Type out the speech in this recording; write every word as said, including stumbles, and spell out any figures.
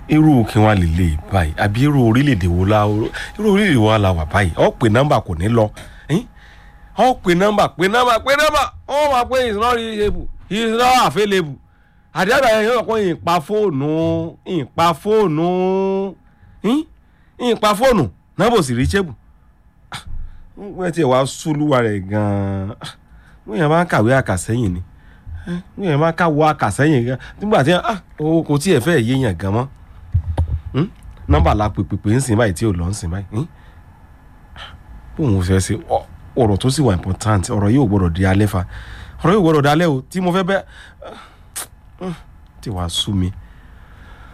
irú kí wọ́n lè lè báyìí àbí irú orílẹ̀-èdè wo la irú orílẹ̀-èdè wo la wà báyìí ó pè nọ́mbà kò ní lọ ó pè nọ́mbà pè nọ́mbà pè nọ́mbà ó máa pé it's not reachable it's not available àdéhùn àyẹ̀yẹ́ yóò kọ́ ìpa fóònù ìpa fóònù ìpa fóònù nọ́mbà ò sì reachable wọ́n ti wá súlúwa rẹ̀ gan-an wọ́n yẹn máa ń kàwé àkàsẹ́yìn ni wọ́n yẹn máa ń kàwé àkàsẹ́yìn gan nígbà tí kò tí ẹ̀ fẹ́ yéèyàn gan mọ́ nọ́mbà la pèpèpè ń sìn báyìí tí ò lọ ń sìn báyìí bóun fẹ́ ṣe ọ̀rọ̀ tó sì wà important ọ̀rọ̀ yìí ò gbọ́dọ̀ di alẹ́ fa ọ̀rọ̀ yìí ò gbọ́dọ̀ di alẹ́ o tí mo fẹ́ bẹ́ẹ̀ tí wàá sú mi